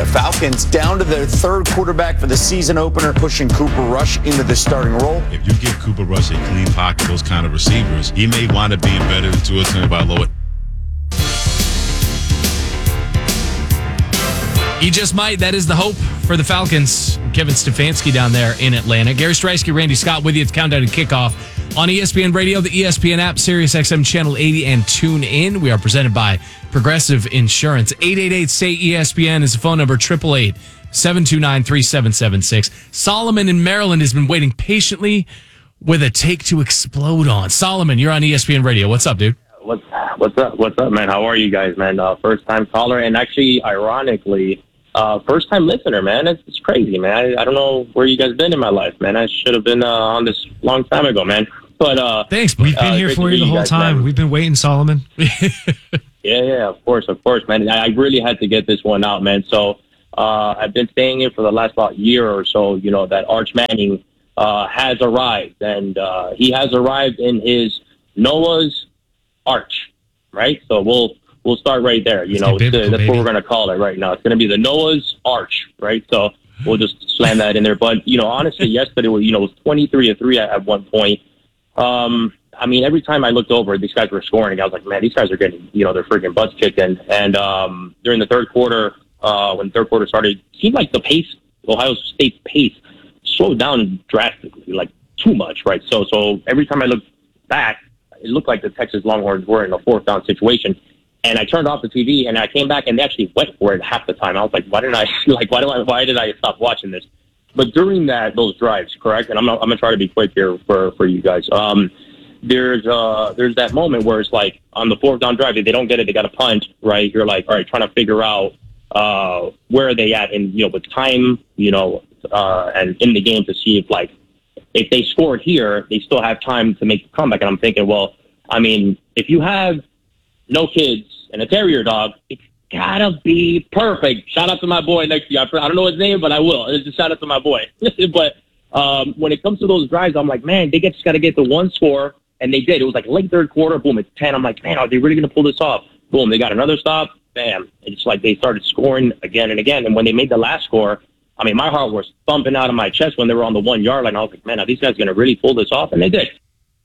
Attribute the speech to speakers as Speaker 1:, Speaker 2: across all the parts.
Speaker 1: Falcons down to their third quarterback for the season opener, pushing Cooper Rush into the starting role.
Speaker 2: If you give Cooper Rush a clean pocket, those kind of receivers, he may wind up being better than Tua Tagovailoa.
Speaker 3: He just might. That is the hope for the Falcons. Kevin Stefanski down there in Atlanta. Gary Streisky, Randy Scott with you. It's Countdown to Kickoff on ESPN Radio, the ESPN app, Sirius XM Channel 80, and tune in. We are presented by Progressive Insurance. 888-SAY-ESPN is the phone number, 888-729-3776. Solomon in Maryland has been waiting patiently with a take to explode on. Solomon, you're on ESPN Radio. What's up, dude?
Speaker 4: What's up, man? How are you guys, man? First-time caller, and actually, ironically, first-time listener, man. It's crazy, man. I don't know where you guys been in my life, man. I should have been on this long time ago, man. But
Speaker 3: thanks,
Speaker 5: we've been here for you the whole time. Man. We've been waiting, Solomon.
Speaker 4: Yeah, of course, man. I really had to get this one out, man. So I've been saying it for the last about year or so, you know, that Arch Manning has arrived, and he has arrived in his Noah's Arch, right? So we'll start right there. You know, that's what we're going to call it right now. It's going to be the Noah's Arch, right? So we'll just slam that in there. But, you know, honestly, yesterday, was 23-3 at one point. I mean, every time I looked over, these guys were scoring. I was like, man, these guys are getting, their freaking butts kicked in. And during the third quarter, when the third quarter started, it seemed like the pace, Ohio State's pace, slowed down drastically, like too much, right? So every time I looked back, it looked like the Texas Longhorns were in a fourth down situation. And I turned off the TV and I came back and they actually went for it half the time. I was like, why did I stop watching this? But during those drives, correct? And I'm gonna try to be quick here for you guys. There's that moment where it's like on the fourth down drive, if they don't get it, they got to punt, right? You're like, all right, trying to figure out where are they at in with time, and in the game to see if they score here, they still have time to make the comeback. And I'm thinking, well, I mean, if you have no kids and a terrier dog, it's gotta be perfect. Shout out to my boy next to you. I don't know his name, but I will. It's just shout out to my boy. But when it comes to those drives, I'm like, man, they just got to get the one score, and they did. It was like late third quarter, boom, it's 10. I'm like, man, are they really going to pull this off? Boom, they got another stop, bam. It's like they started scoring again and again. And when they made the last score, I mean, my heart was thumping out of my chest when they were on the 1 yard line. I was like, man, are these guys going to really pull this off? And they did.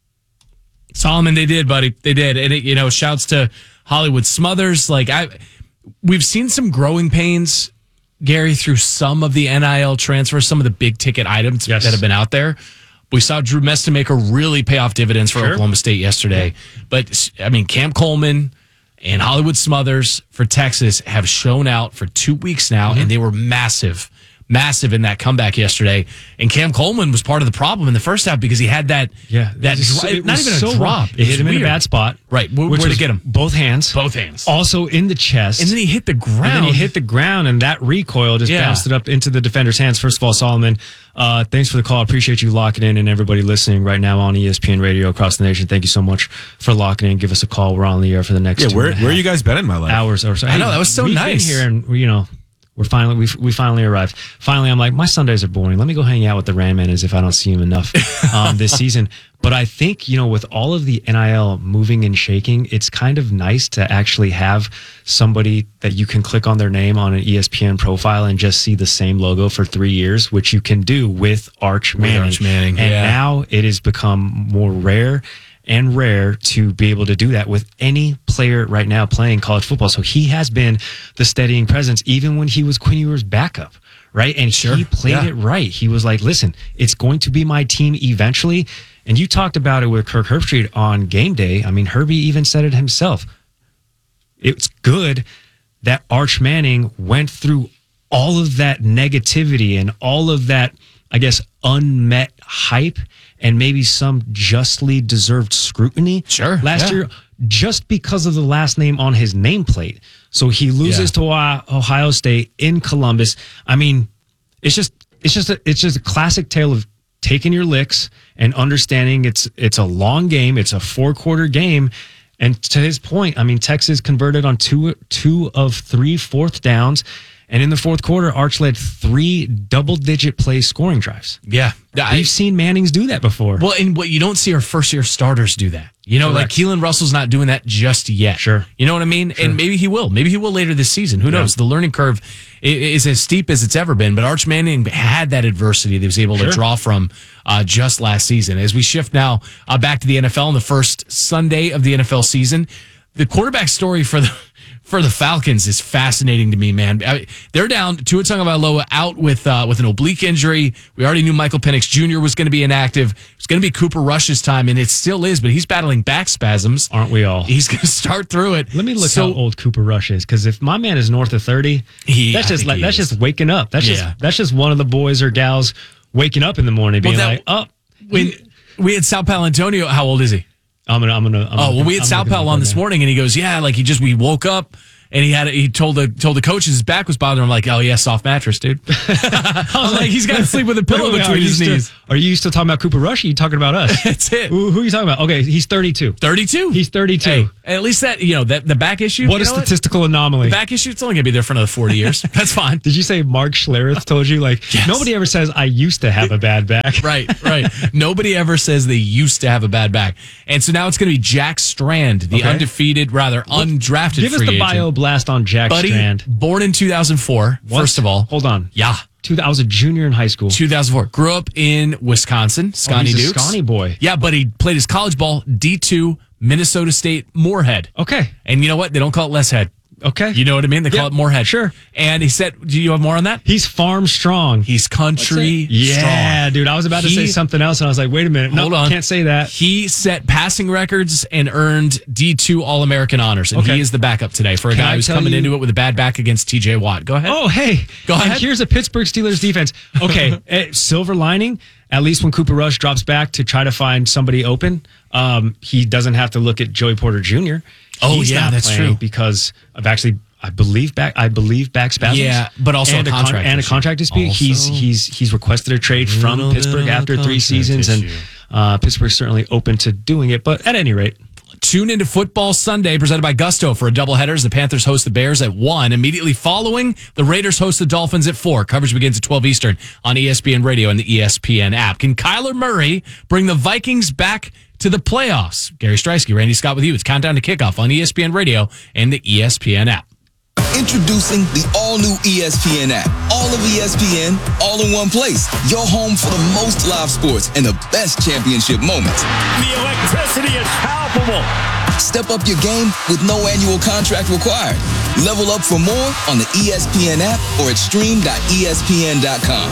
Speaker 3: Solomon, they did, buddy. They did. And, shouts to Hollywood Smothers. We've seen some growing pains, Gary, through some of the NIL transfers, some of the big ticket items that have been out there. We saw Drew Mestemaker really pay off dividends for Oklahoma State yesterday. But, I mean, Cam Coleman and Hollywood Smothers for Texas have shown out for 2 weeks now, and they were massive in that comeback yesterday. And Cam Coleman was part of the problem in the first half because he had that not even a drop.
Speaker 5: It hit him in a bad spot.
Speaker 3: Right. Where did it get him?
Speaker 5: Both hands. Also in the chest.
Speaker 3: And then he hit the ground.
Speaker 5: And that recoil just bounced it up into the defender's hands. First of all, Solomon, thanks for the call. I appreciate you locking in, and everybody listening right now on ESPN Radio across the nation. Thank you so much for locking in. Give us a call. We're on the air for the next
Speaker 6: where you guys been in my life?
Speaker 5: Hours or so.
Speaker 3: I know, that was so nice.
Speaker 5: Been here and, we finally arrived. Finally, I'm like, my Sundays are boring. Let me go hang out with the Rain Man as if I don't see him enough this season. But I think, with all of the NIL moving and shaking, it's kind of nice to actually have somebody that you can click on their name on an ESPN profile and just see the same logo for 3 years, which you can do with Arch Manning. And now it has become more rare to be able to do that with any player right now playing college football. So he has been the steadying presence even when he was Quinn Ewers' backup, right? And he played it right. He was like, listen, it's going to be my team eventually. And you talked about it with Kirk Herbstreit on game day. I mean, Herbie even said it himself. It's good that Arch Manning went through all of that negativity and all of that, I guess, unmet hype and maybe some justly deserved scrutiny last year just because of the last name on his nameplate. So he loses to Ohio State in Columbus. I mean, it's just a classic tale of taking your licks and understanding it's a long game. It's a 4-quarter game. And to his point, I mean, Texas converted on two of 3 fourth downs. And in the fourth quarter, Arch led 3 double-digit play scoring drives.
Speaker 3: Yeah.
Speaker 5: We've seen Mannings do that before.
Speaker 3: Well, and what you don't see are first-year starters do that. You know, like
Speaker 5: Correct.
Speaker 3: Keelan Russell's not doing that just yet.
Speaker 5: Sure.
Speaker 3: You know what I mean? And maybe he will. Maybe he will later this season. Who knows? The learning curve is as steep as it's ever been. But Arch Manning had that adversity that he was able to draw from just last season. As we shift now back to the NFL on the first Sunday of the NFL season, the quarterback story for the Falcons is fascinating to me, man. They're down. Tua Tagovailoa out with an oblique injury. We already knew Michael Penix Jr. was going to be inactive. It's going to be Cooper Rush's time, and it still is, but he's battling back spasms.
Speaker 5: Aren't we all?
Speaker 3: He's going to start through it.
Speaker 5: Let me look how old Cooper Rush is, because if my man is north of 30, that's just waking up. That's just one of the boys or gals waking up in the morning, being
Speaker 3: when we had Sal Paolantonio, how old is he? We had Sal Pal on this morning, and he goes, yeah, like we woke up. And he told the coach his back was bothering him. Like, oh yeah, soft mattress, dude. I was like, he's got to sleep with a pillow between his knees.
Speaker 5: Are you still talking about Cooper Rush? Or are you talking about us?
Speaker 3: That's it.
Speaker 5: Who are you talking about? Okay, he's 32.
Speaker 3: 32.
Speaker 5: He's 32.
Speaker 3: Hey, at least that the back issue.
Speaker 5: What a statistical anomaly.
Speaker 3: The back issue. It's only gonna be there for another 40 years. That's fine.
Speaker 5: Did you say Mark Schlereth told you
Speaker 3: Yes.
Speaker 5: Nobody ever says I used to have a bad back?
Speaker 3: Right. Nobody ever says they used to have a bad back, and so now it's gonna be Jack Strand, the undrafted.
Speaker 5: Give us
Speaker 3: free
Speaker 5: the
Speaker 3: agent.
Speaker 5: bio blast on Jack Strand.
Speaker 3: Born in 2004.
Speaker 5: What?
Speaker 3: First of all,
Speaker 5: hold on.
Speaker 3: Yeah.
Speaker 5: I was a junior in high school.
Speaker 3: 2004. Grew up in Wisconsin, Scotty
Speaker 5: he's
Speaker 3: Dukes.
Speaker 5: a Scotty boy.
Speaker 3: Yeah, but he played his college ball D2, Minnesota State, Moorhead.
Speaker 5: Okay.
Speaker 3: And you know what? They don't call it Less Head.
Speaker 5: Okay.
Speaker 3: You know what I mean? They call it Moorhead.
Speaker 5: Sure.
Speaker 3: And he said, do you have more on that?
Speaker 5: He's farm strong.
Speaker 3: He's country
Speaker 5: Yeah,
Speaker 3: strong.
Speaker 5: dude. I was about to say something else, and I was like, wait a minute.
Speaker 3: Hold on.
Speaker 5: Can't say that.
Speaker 3: He set passing records and earned D2 All-American honors. And he is the backup today for a guy who's coming into it with a bad back against TJ Watt. Go ahead.
Speaker 5: Oh, hey.
Speaker 3: Go ahead.
Speaker 5: And here's a Pittsburgh Steelers defense. Okay. Silver lining, at least when Cooper Rush drops back to try to find somebody open, he doesn't have to look at Joey Porter Jr. He's not
Speaker 3: that's
Speaker 5: playing
Speaker 3: true.
Speaker 5: Because of actually... I believe back spasms.
Speaker 3: Yeah, but also
Speaker 5: and
Speaker 3: a contract
Speaker 5: and a
Speaker 3: issue.
Speaker 5: contract dispute.
Speaker 3: Also,
Speaker 5: He's requested a trade from Pittsburgh after 3 seasons, and Pittsburgh's certainly open to doing it. But at any rate,
Speaker 3: tune into Football Sunday, presented by Gusto, for a doubleheader as the Panthers host the Bears at 1. Immediately following, the Raiders host the Dolphins at 4. Coverage begins at 12 Eastern on ESPN Radio and the ESPN app. Can Kyler Murray bring the Vikings back to the playoffs? Gary Streisky, Randy Scott with you. It's Countdown to Kickoff on ESPN Radio and the ESPN app.
Speaker 6: Introducing the all-new ESPN app. All of ESPN, all in one place. Your home for the most live sports and the best championship moments.
Speaker 7: The electricity is palpable.
Speaker 6: Step up your game with no annual contract required. Level up for more on the ESPN app or at stream.espn.com.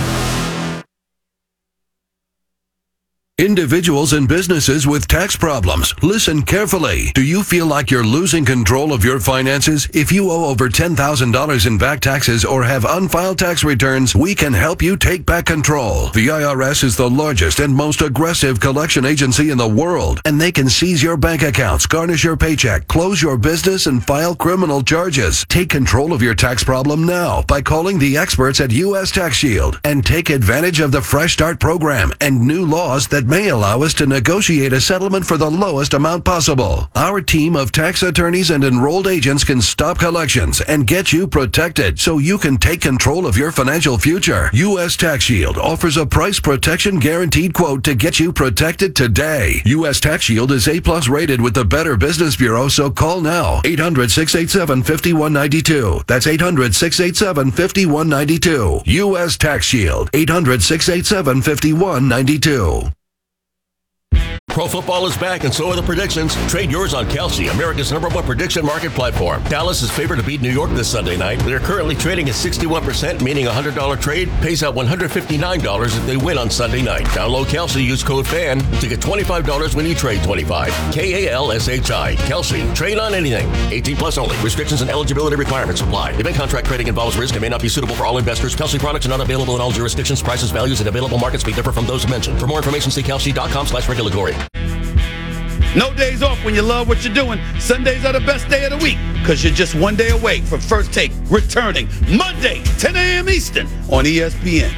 Speaker 8: Individuals and businesses with tax problems, listen carefully. Do you feel like you're losing control of your finances? If you owe over $10,000 in back taxes or have unfiled tax returns, we can help you take back control. The IRS is the largest and most aggressive collection agency in the world, and they can seize your bank accounts, garnish your paycheck, close your business, and file criminal charges. Take control of your tax problem now by calling the experts at U.S. Tax Shield and take advantage of the Fresh Start program and new laws that may allow us to negotiate a settlement for the lowest amount possible. Our team of tax attorneys and enrolled agents can stop collections and get you protected so you can take control of your financial future. U.S. Tax Shield offers a price protection guaranteed quote to get you protected today. U.S. Tax Shield is A+ rated with the Better Business Bureau, so call now. 800-687-5192. That's 800-687-5192. U.S. Tax Shield. 800-687-5192.
Speaker 7: Pro football is back, and so are the predictions. Trade yours on Kalshi, America's #1 prediction market platform. Dallas is favored to beat New York this Sunday night. They're currently trading at 61%, meaning a $100 trade pays out $159 if they win on Sunday night. Download Kalshi, use code FAN to get $25 when you trade $25. KALSHI. Kalshi. Trade on anything. 18+ only. Restrictions and eligibility requirements apply. Event contract trading involves risk and may not be suitable for all investors. Kalshi products are not available in all jurisdictions. Prices, values, and available markets may differ from those mentioned. For more information, see kalshi.com/regulatory.
Speaker 9: No days off when you love what you're doing. Sundays are the best day of the week because you're just one day away from First Take returning Monday, 10 a.m. Eastern on ESPN.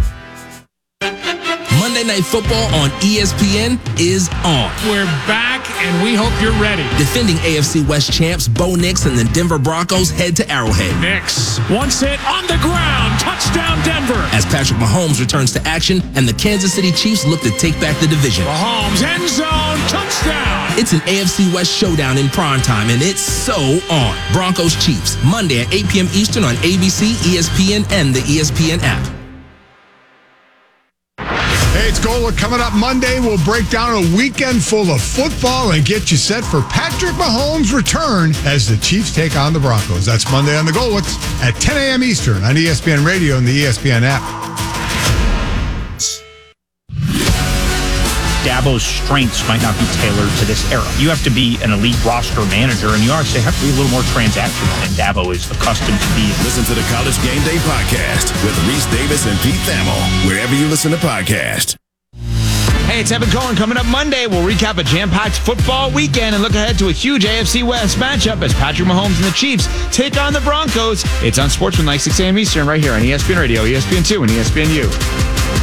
Speaker 6: Monday Night Football on ESPN is on.
Speaker 3: We're back
Speaker 10: and we hope you're ready.
Speaker 11: Defending AFC West champs Bo Nix and the Denver Broncos head to Arrowhead.
Speaker 10: Nix, once hit on the ground, touchdown Denver.
Speaker 11: As Patrick Mahomes returns to action and the Kansas City Chiefs look to take back the division.
Speaker 10: Mahomes, end zone, touchdown.
Speaker 11: It's an AFC West showdown in primetime, and it's so on. Broncos Chiefs, Monday at 8 p.m. Eastern on ABC, ESPN, and the ESPN app.
Speaker 12: Hey, it's Gola. Coming up Monday, we'll break down a weekend full of football and get you set for Patrick Mahomes' return as the Chiefs take on the Broncos. That's Monday on the Golix at 10 a.m. Eastern on ESPN Radio and the ESPN app.
Speaker 13: Dabo's strengths might not be tailored to this era. You have to be an elite roster manager, and you obviously have to be a little more transactional than Dabo is accustomed to being.
Speaker 14: Listen to the College Game Day podcast with Reese Davis and Pete Thamel, wherever you listen to podcasts.
Speaker 15: Hey, it's Evan Cohen. Coming up Monday, we'll recap a jam-packed football weekend and look ahead to a huge AFC West matchup as Patrick Mahomes and the Chiefs take on the Broncos. It's on Sportsman like 6 a.m. Eastern right here on ESPN Radio, ESPN2, and ESPNU.